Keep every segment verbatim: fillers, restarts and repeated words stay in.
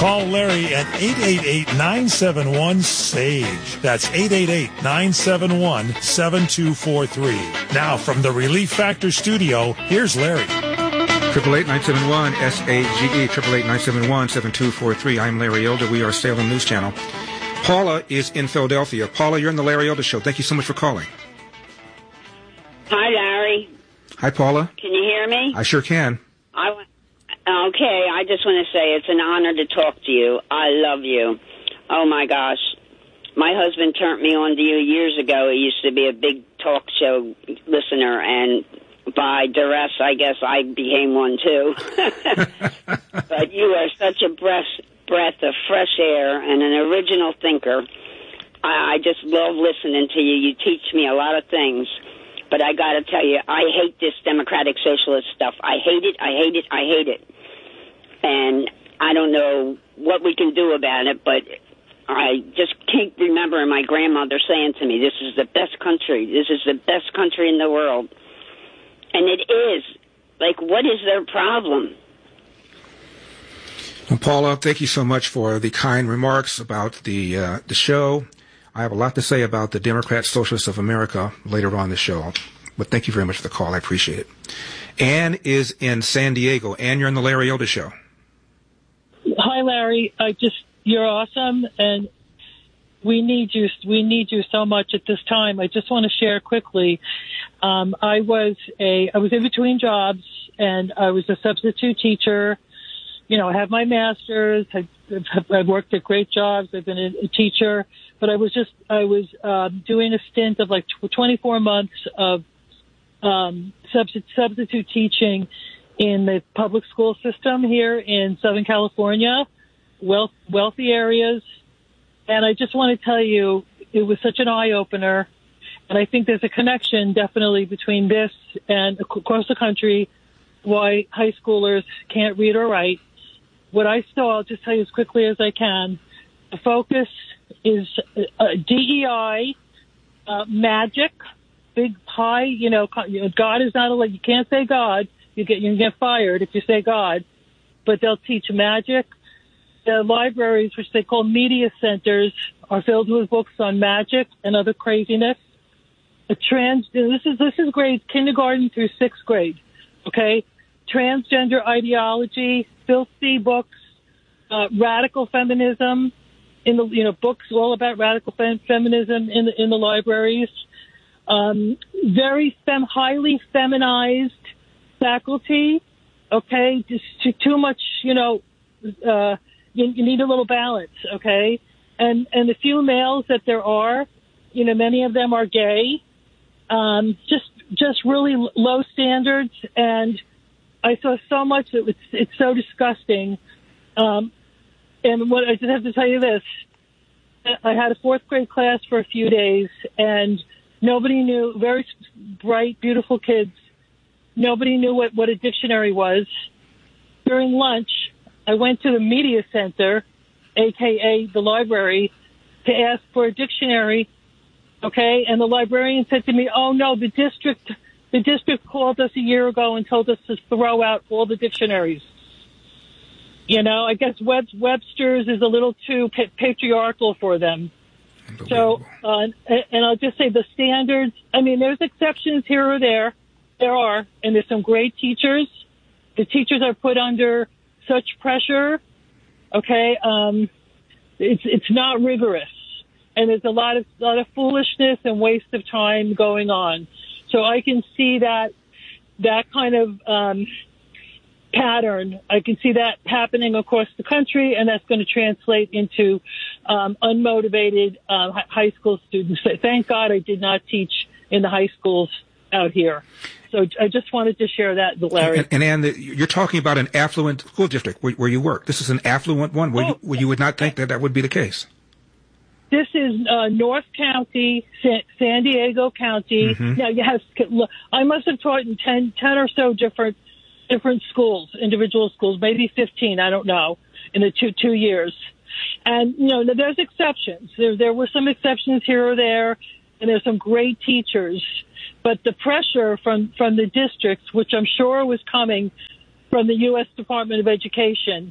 Call Larry at eight eight eight, nine seven one, S A G E. That's eight eight eight, nine seven one, seven two four three. Now, from the Relief Factor studio, here's Larry. Triple eight nine seven one S A G E. Triple eight nine seven one seven two four three. I'm Larry Elder. We are Salem News Channel. Paula is in Philadelphia. Paula, you're in the Larry Elder Show. Thank you so much for calling. Hi, Larry. Hi, Paula. Can you hear me? I sure can. I w- okay, I just want to say it's an honor to talk to you. I love you. Oh, my gosh. My husband turned me on to you years ago. He used to be a big talk show listener, and by duress, I guess I became one, too. But you are such a breath, breath of fresh air and an original thinker. I, I just love listening to you. You teach me a lot of things. But I got to tell you, I hate this democratic socialist stuff. I hate it, I hate it, I hate it. And I don't know what we can do about it, but I just keep remembering my grandmother saying to me, this is the best country. This is the best country in the world. And it is. Like, what is their problem? Well, Paula, thank you so much for the kind remarks about the uh, the show. I have a lot to say about the Democrat Socialists of America later on in the show. But thank you very much for the call. I appreciate it. Ann is in San Diego. Ann, you're on the Larry Elder Show. Hi, Larry. I just, you're awesome, and we need you. We need you so much at this time. I just want to share quickly. Um, I was a, I was in between jobs, and I was a substitute teacher. You know, I have my master's. I've, I've worked at great jobs. I've been a, a teacher, but I was just, I was um, doing a stint of like twenty-four months of um, substitute, substitute teaching in the public school system here in Southern California, wealth, wealthy areas. And I just want to tell you, it was such an eye-opener. And I think there's a connection definitely between this and across the country, why high schoolers can't read or write. What I saw, I'll just tell you as quickly as I can, the focus is uh, D E I, uh, magic, big high, you know, God is not a, you can't say God. You get, you get fired if you say God. But they'll teach magic. The libraries, which they call media centers, are filled with books on magic and other craziness. A trans, this is, this is grades kindergarten through sixth grade. Okay? Transgender ideology, filthy books, uh, radical feminism in the, you know, books all about radical fem- feminism in the, in the libraries. Um, very fem, highly feminized faculty. Okay? Just too, too much, you know, uh, you, you need a little balance. Okay? And, and the few males that there are, you know, many of them are gay. Um, just, just really low standards, and I saw so much that it's, it's so disgusting. Um, and what I just have to tell you this, I had a fourth grade class for a few days, and nobody knew, very bright, beautiful kids, nobody knew what, what a dictionary was. During lunch, I went to the media center, a k a the library, to ask for a dictionary, okay? And the librarian said to me, oh, no, the district... The district called us a year ago and told us to throw out all the dictionaries. You know, I guess Web- Webster's is a little too pa- patriarchal for them. So, uh, and I'll just say the standards, I mean, there's exceptions here or there. There are, and there's some great teachers. The teachers are put under such pressure, okay? Um, it's it's not rigorous. And there's a lot of, lot of foolishness and waste of time going on. So I can see that that kind of um, pattern. I can see that happening across the country, and that's going to translate into um, unmotivated uh, high school students. Thank God I did not teach in the high schools out here. So I just wanted to share that, Larry. And, and Ann, the, you're talking about an affluent school district where, where you work. This is an affluent one where, oh, you, where you would not think that that would be the case. This is uh, North County, San, San Diego County. Mm-hmm. Now, yes, I must have taught in ten, ten or so different different schools, individual schools, maybe fifteen, I don't know, in the two two years. And, you know, there's exceptions. There there were some exceptions here or there, and there's some great teachers. But the pressure from, from the districts, which I'm sure was coming from the U S Department of Education,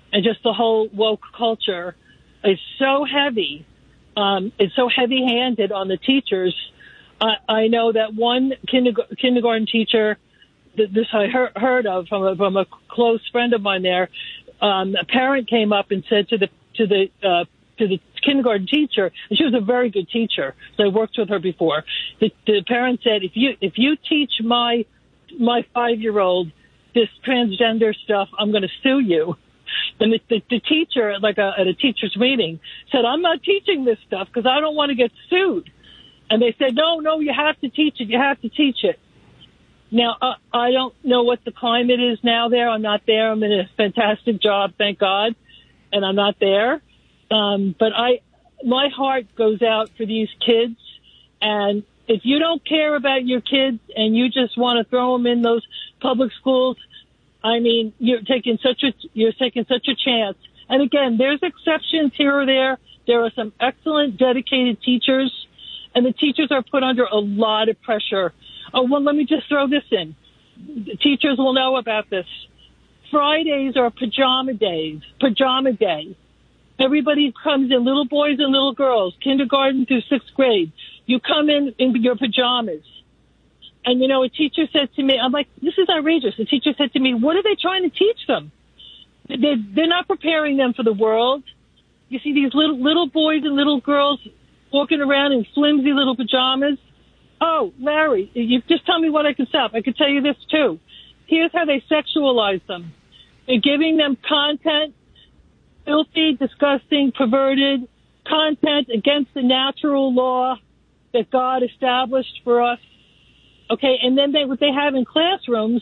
and just the whole woke culture is so heavy. Um, it's so heavy-handed on the teachers. I, I know that one kindergarten, kindergarten teacher, that this I heard, heard of from a, from a close friend of mine there. Um, a parent came up and said to the to the uh, to the kindergarten teacher, and she was a very good teacher. So I worked with her before. The, the parent said, "If you if you teach my my five-year-old this transgender stuff, I'm going to sue you." And the, the, the teacher, like a, at a teacher's meeting, said, "I'm not teaching this stuff because I don't want to get sued." And they said, "No, no, you have to teach it. You have to teach it." Now, uh, I don't know what the climate is now there. I'm not there. I'm in a fantastic job, thank God, and I'm not there. Um, but I, my heart goes out for these kids. And if you don't care about your kids and you just want to throw them in those public schools, I mean, you're taking such a you're taking such a chance. And again, there's exceptions here or there. There are some excellent, dedicated teachers, and the teachers are put under a lot of pressure. Oh, well, let me just throw this in. The teachers will know about this. Fridays are pajama days, pajama day. Everybody comes in, little boys and little girls, kindergarten through sixth grade. You come in in your pajamas. And, you know, a teacher said to me, I'm like, this is outrageous. The teacher said to me, what are they trying to teach them? They're, they're not preparing them for the world. You see these little little boys and little girls walking around in flimsy little pajamas. Oh, Larry, you just tell me what I can stop. I can tell you this, too. Here's how they sexualize them. They're giving them content, filthy, disgusting, perverted content against the natural law that God established for us. Okay, and then they, what they have in classrooms,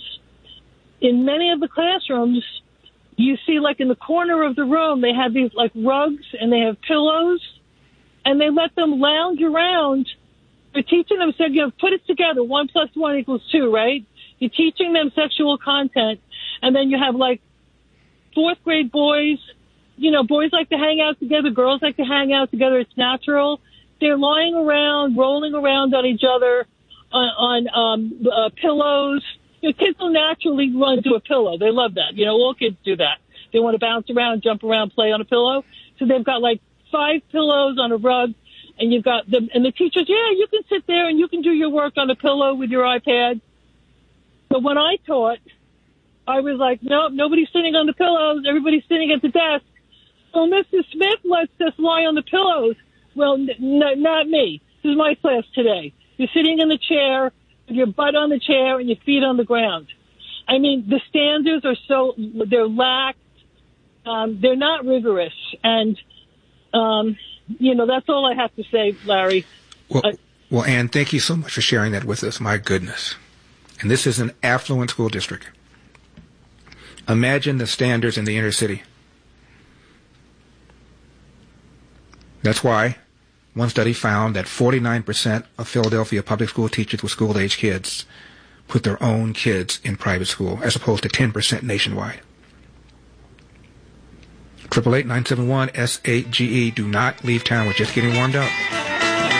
in many of the classrooms, you see, like, in the corner of the room, they have these, like, rugs and they have pillows, and they let them lounge around. They're teaching them, so you know, put it together, one plus one equals two, right? You're teaching them sexual content, and then you have, like, fourth grade boys. You know, boys like to hang out together, girls like to hang out together. It's natural. They're lying around, rolling around on each other, on, on um, uh, pillows. You know, kids will naturally run to a pillow. They love that. You know, all kids do that. They want to bounce around, jump around, play on a pillow. So they've got like five pillows on a rug, and you've got them. And the teachers, yeah, you can sit there and you can do your work on a pillow with your iPad. But when I taught, I was like, nope, nobody's sitting on the pillows. Everybody's sitting at the desk. So Missus Smith lets us lie on the pillows. Well, n- n- not me. This is my class today. You're sitting in the chair with your butt on the chair and your feet on the ground. I mean, the standards are so, they're lax. Um, they're not rigorous. And, um, you know, that's all I have to say, Larry. Well, uh, well, Ann, thank you so much for sharing that with us. My goodness. And this is an affluent school district. Imagine the standards in the inner city. That's why one study found that forty-nine percent of Philadelphia public school teachers with school-age kids put their own kids in private school, as opposed to ten percent nationwide. eight eight eight, nine seven one, S eight G E. Do not leave town. We're just getting warmed up.